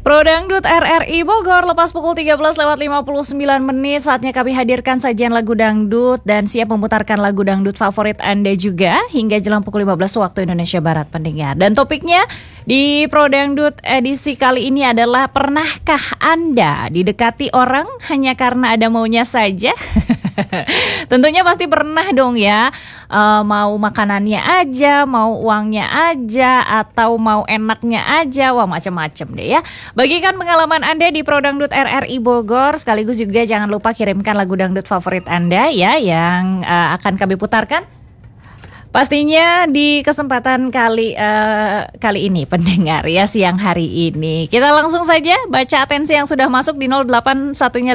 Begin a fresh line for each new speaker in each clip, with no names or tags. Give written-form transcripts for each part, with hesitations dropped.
Pro Dangdut RRI Bogor lepas pukul 13:59 saatnya kami hadirkan sajian lagu dangdut dan siap memutarkan lagu dangdut favorit Anda juga hingga jelang pukul 15 waktu Indonesia Barat pendengar. Dan topiknya di Pro Dangdut edisi kali ini adalah, pernahkah Anda didekati orang hanya karena ada maunya saja? Tentunya pasti pernah dong ya. Mau makanannya aja, mau uangnya aja, atau mau enaknya aja. Wah, macam-macam deh ya. Bagikan pengalaman Anda di Pro Dangdut RRI Bogor. Sekaligus juga jangan lupa kirimkan lagu dangdut favorit Anda ya, yang akan kami putarkan pastinya di kesempatan kali ini pendengar ya, siang hari ini. Kita langsung saja baca atensi yang sudah masuk di 081-nya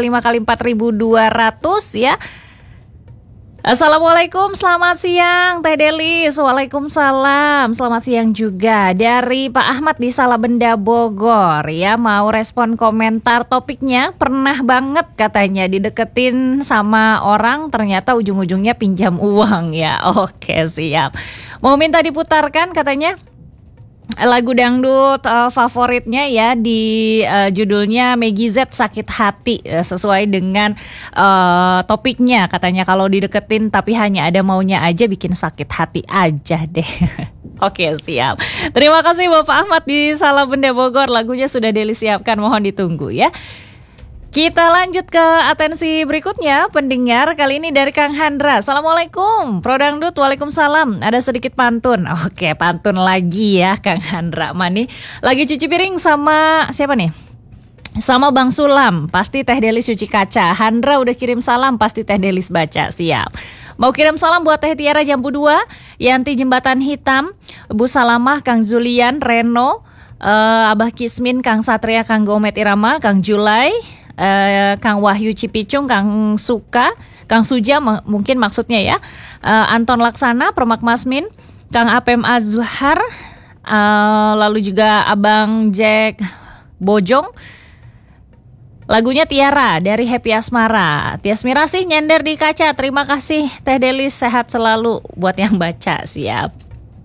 5x4200 ya. Assalamualaikum, selamat siang Teh Delis. Waalaikumsalam, selamat siang juga. Dari Pak Ahmad di Salabenda Bogor ya, mau respon komentar topiknya. Pernah banget katanya dideketin sama orang, ternyata ujung-ujungnya pinjam uang ya. Oke, siap. Mau minta diputarkan katanya lagu dangdut favoritnya ya, di judulnya Meggy Z Sakit Hati, sesuai dengan topiknya. Katanya kalau dideketin tapi hanya ada maunya aja, bikin sakit hati aja deh. Oke, siap. Terima kasih Bapak Ahmad di Salabenda Bogor. Lagunya sudah Deli siapkan, mohon ditunggu ya. Kita lanjut ke atensi berikutnya pendengar. Kali ini dari Kang Handra. Assalamualaikum Pro Dangdut. Waalaikumsalam. Ada sedikit pantun. Oke, pantun lagi ya Kang Handra. Mani lagi cuci piring sama siapa nih? Sama Bang Sulam. Pasti Teh Delis cuci kaca. Handra udah kirim salam, pasti Teh Delis baca. Siap. Mau kirim salam buat Teh Tiara Jambu 2, Yanti Jembatan Hitam, Bu Salamah, Kang Julian, Reno, Abah Kismin, Kang Satria, Kang Gomet Irama, Kang Julai, Kang Wahyu Cipicung, Kang Suka, Kang Suja mungkin maksudnya ya, Anton Laksana, Permak Masmin, Kang Apem Azhar, lalu juga Abang Jack Bojong. Lagunya Tiara dari Happy Asmara. Tias Mirasih nyender di kaca. Terima kasih Teh Delis, sehat selalu buat yang baca. Siap.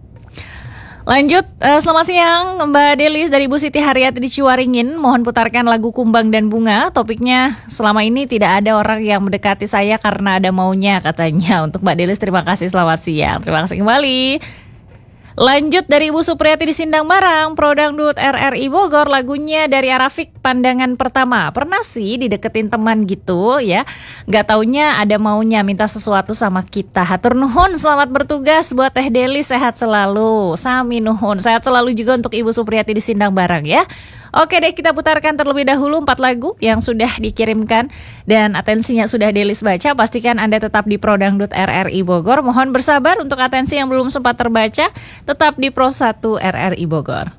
Lanjut, selamat siang Mbak Delis dari Bu Siti Haryati di Ciwaringin. Mohon putarkan lagu Kumbang dan Bunga. Topiknya, selama ini tidak ada orang yang mendekati saya karena ada maunya katanya. Untuk Mbak Delis terima kasih, selamat siang. Terima kasih kembali. Lanjut dari Ibu Supriyati di Sindang Barang, Pro Dangdut RRI Bogor, lagunya dari Arafik, Pandangan Pertama. Pernah sih dideketin teman gitu ya, gak taunya ada maunya minta sesuatu sama kita. Hatur nuhun, selamat bertugas buat Teh Deli, sehat selalu. Sami nuhun, sehat selalu juga untuk Ibu Supriyati di Sindang Barang ya. Oke deh, kita putarkan terlebih dahulu 4 lagu yang sudah dikirimkan dan atensinya sudah Delis baca. Pastikan Anda tetap di Pro Dangdut RRI Bogor. Mohon bersabar untuk atensi yang belum sempat terbaca, tetap di Pro 1 RRI Bogor.